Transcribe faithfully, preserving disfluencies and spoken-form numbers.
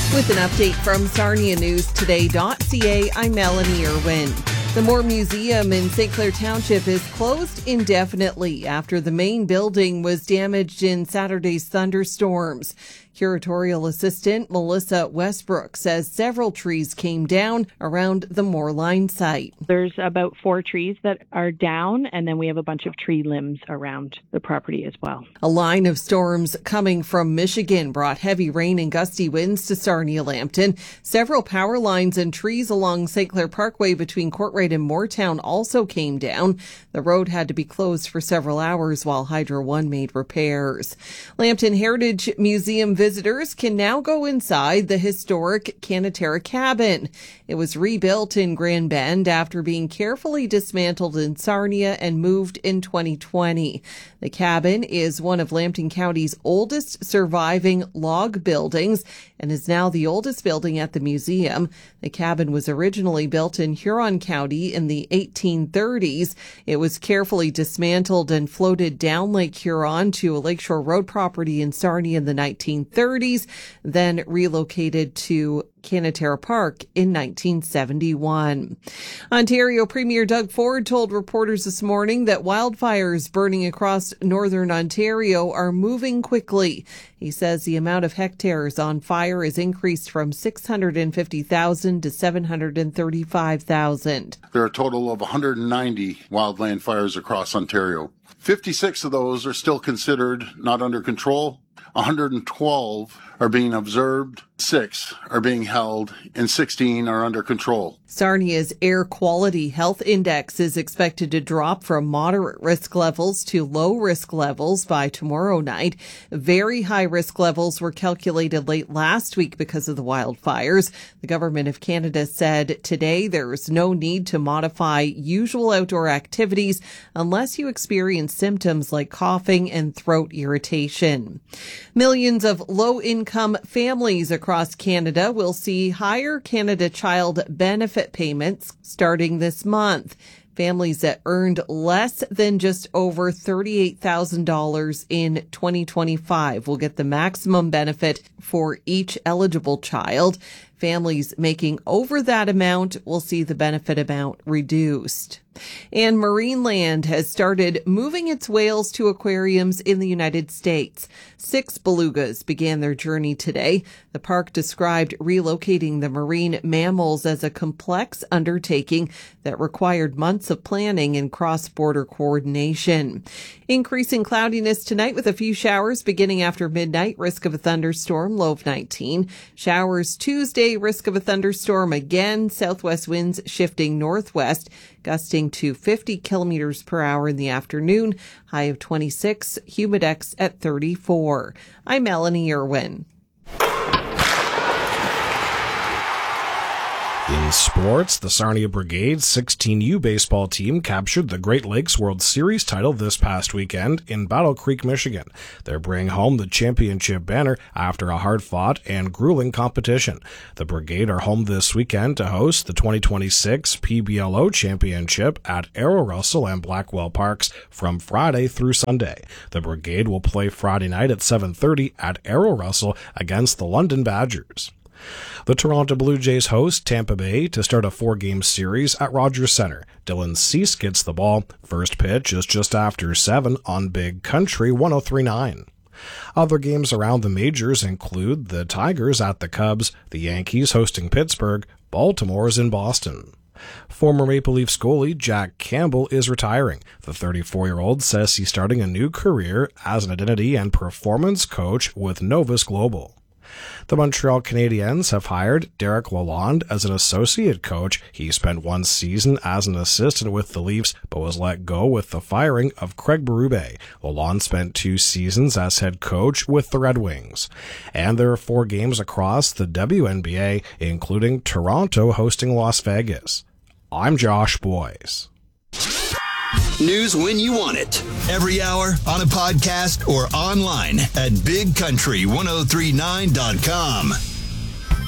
With an update from Sarnia News Today dot C A, I'm Melanie Irwin. The Moore Museum in Saint Clair Township is closed indefinitely after the main building was damaged in Saturday's thunderstorms. Curatorial assistant Melissa Westbrook says several trees came down around the Moorline site. There's about four trees that are down, and then we have a bunch of tree limbs around the property as well. A line of storms coming from Michigan brought heavy rain and gusty winds to Sarnia-Lambton. Several power lines and trees along Saint Clair Parkway between Courtright and Moortown also came down. The road had to be closed for several hours while Hydro One made repairs. Lambton Heritage Museum visitors can now go inside the historic Canatera cabin. It was rebuilt in Grand Bend after being carefully dismantled in Sarnia and moved in twenty twenty. The cabin is one of Lambton County's oldest surviving log buildings and is now the oldest building at the museum. The cabin was originally built in Huron County in the eighteen thirties. It was carefully dismantled and floated down Lake Huron to a Lakeshore Road property in Sarnia in the nineteen thirties, then relocated to Canatera Park in nineteen seventy-one. Ontario Premier Doug Ford told reporters this morning that wildfires burning across northern Ontario are moving quickly. He says the amount of hectares on fire is increased from six hundred fifty thousand to seven hundred thirty-five thousand. There are a total of one hundred ninety wildland fires across Ontario. fifty-six of those are still considered not under control. one hundred twelve are being observed, six are being held, and sixteen are under control. Sarnia's Air Quality Health Index is expected to drop from moderate risk levels to low risk levels by tomorrow night. Very high risk levels were calculated late last week because of the wildfires. The Government of Canada said today there is no need to modify usual outdoor activities unless you experience symptoms like coughing and throat irritation. Millions of low-income families across Canada will see higher Canada Child Benefit payments starting this month. Families that earned less than just over thirty-eight thousand dollars in twenty twenty-five will get the maximum benefit for each eligible child. Families making over that amount will see the benefit amount reduced. And Marineland has started moving its whales to aquariums in the United States. Six belugas began their journey today. The park described relocating the marine mammals as a complex undertaking that required months of planning and cross-border coordination. Increasing cloudiness tonight with a few showers beginning after midnight. Risk of a thunderstorm, low of nineteen. Showers Tuesday, risk of a thunderstorm again. Southwest winds shifting northwest, gusting to fifty kilometers per hour in the afternoon. High of twenty-six, humidex at thirty-four. I'm Melanie Irwin. In sports, the Sarnia Brigade's sixteen U baseball team captured the Great Lakes World Series title this past weekend in Battle Creek, Michigan. They're bringing home the championship banner after a hard-fought and grueling competition. The Brigade are home this weekend to host the twenty twenty-six P B L O Championship at Arrow Russell and Blackwell Parks from Friday through Sunday. The Brigade will play Friday night at seven thirty at Arrow Russell against the London Badgers. The Toronto Blue Jays host Tampa Bay to start a four-game series at Rogers Centre. Dylan Cease gets the ball. First pitch is just after seven on Big Country one oh three point nine. Other games around the majors include the Tigers at the Cubs, the Yankees hosting Pittsburgh, Baltimore's in Boston. Former Maple Leafs goalie Jack Campbell is retiring. The thirty-four-year-old says he's starting a new career as an identity and performance coach with Novus Global. The Montreal Canadiens have hired Derek Lalonde as an associate coach. He spent one season as an assistant with the Leafs, but was let go with the firing of Craig Berube. Lalonde spent two seasons as head coach with the Red Wings. And there are four games across the W N B A, including Toronto hosting Las Vegas. I'm Josh Boyce. News when you want it. Every hour, on a podcast, or online at big country ten thirty-nine dot com.